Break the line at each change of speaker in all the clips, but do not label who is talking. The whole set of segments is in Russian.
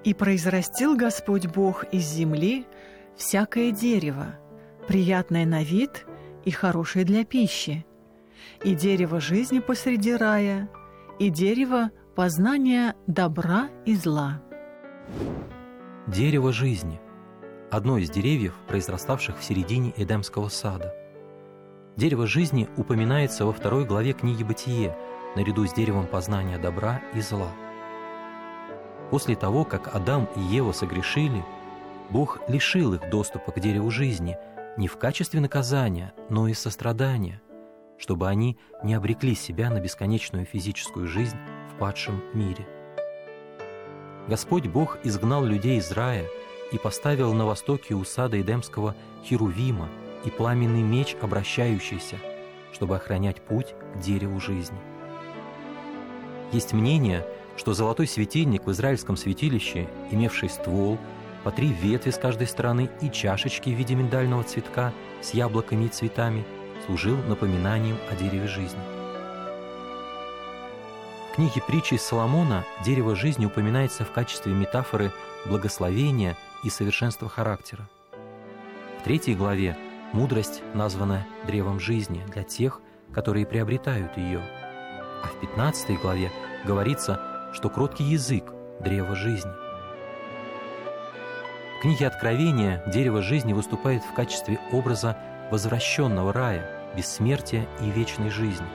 И произрастил Господь Бог из земли всякое дерево, приятное на вид и хорошее для пищи, и дерево жизни посреди рая, и дерево познания добра и зла.
Дерево жизни – одно из деревьев, произраставших в середине Эдемского сада. Дерево жизни упоминается во 2 главе книги «Бытие» наряду с деревом познания добра и зла. После того, как Адам и Ева согрешили, Бог лишил их доступа к дереву жизни не в качестве наказания, но и сострадания, чтобы они не обрекли себя на бесконечную физическую жизнь в падшем мире. Господь Бог изгнал людей из рая и поставил на востоке у сада Эдемского херувима и пламенный меч, обращающийся, чтобы охранять путь к дереву жизни. Есть мнение, что золотой светильник в израильском святилище, имевший ствол, по 3 ветви с каждой стороны и чашечки в виде миндального цветка с яблоками и цветами, служил напоминанием о дереве жизни. В книге «Притчи Соломона» дерево жизни упоминается в качестве метафоры благословения и совершенства характера. В 3 главе мудрость названа древом жизни для тех, которые приобретают ее, а в 15 главе говорится, что кроткий язык – древо жизни. В книге Откровения дерево жизни выступает в качестве образа возвращенного рая, бессмертия и вечной жизни.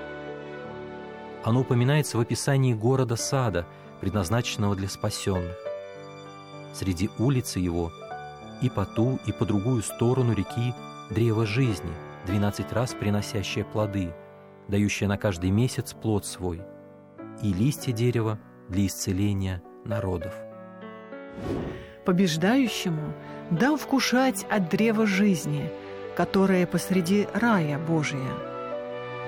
Оно упоминается в описании города-сада, предназначенного для спасенных. Среди улицы его и по ту, и по другую сторону реки древо жизни, 12 раз приносящее плоды, дающее на каждый месяц плод свой, и листья дерева для исцеления народов.
Побеждающему дам вкушать от древа жизни, которое посреди рая Божия.